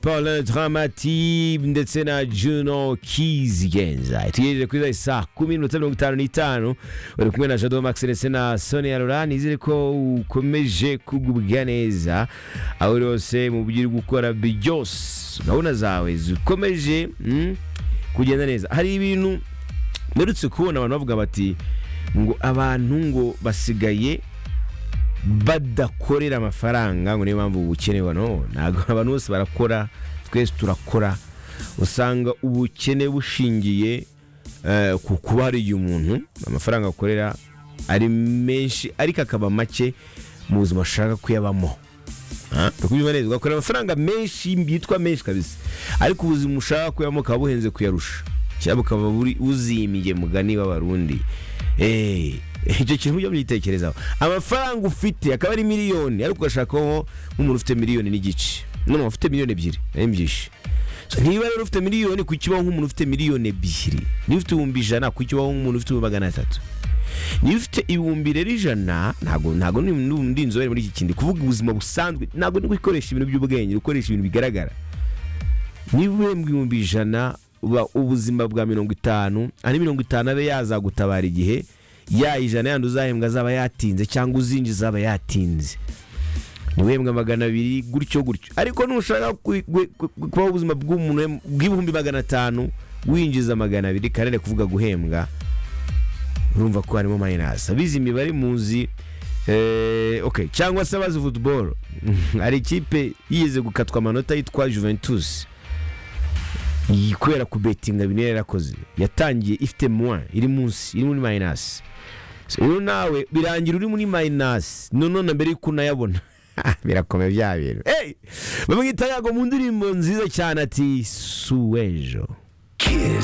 Paul Dramati ndetse na Juno Kizigenza. Tugejeje kuri saa 10:55 uri kumwe na Jado Max ndetse na Sonia Laurent. Nizere ko ukomeje kugubwa neza aho rose mu byo uri gukora byose gahunda zawe zikomeje kugenda neza. Hari ibintu merutse kubona abantu bavuga bati ngo abantu ngo basigaye badakorera amafaranga ngo niyo mpamvu ubukene bano ntago abantu bose barakora, twese turakora. Usanga ubukene bushingiye ku kuba hari umuntu amafaranga akorera ari menshi ariko akaba make mu buzima ashaka kuyabamo. Tukubiba neza ugakora amafaranga menshi byitwa menshi kabisa ariko ubuzima ushaka kuyabamo kaba buhenze kuyarusha cyangwa ukaba uzimiye mugani w'abarundi. Icyo kintu byo byitekerezaho. Amafaranga ufite akaba ari miliyoni ariko ugashakaho nk'umuntu ufite miliyoni n'igice, none ufite miliyoni 2 n'imbyishe. So niba rero ufite miliyoni ku kibaho nk'umuntu ufite miliyoni 2, niba ufite 100 ku kibaho nk'umuntu ufite 300, niba ufite 100 ntago ndi inzobere muri iki kindi kuvuga ubuzima busanzwe, ntago ndi gukoresha ibintu by'ubwenge, ukoresha ibintu bigaragara. Niba uhembwa 100 ubuzima bwa 50 ari 50 abe yazagutabara igihe ya 100 yandi uzahembwa azaba yatinze cyangwa uzinjiza azaba yatinze. Niwembwa 200 gutyo ariko nushaka kuba ubuzima bw'umuntu bw'ibihumbi 500 winjiza 200 karere kuvuga guhembwa, urumva ko harimo minus. Abizi imibare muzi okay, cyangwa se abazi football ari ikipe yigeze gukatwa amanota yitwa Juventus yikwera ku bettinga binere yarakoze, yatangiye ifite moins iri munsi iri muri minus. So nawe birangira uri muri minus none mbere yuko unayabona birakomeye bya bintu. Bamwita yago mu ndirimbo nziza cyane ati Suwejo.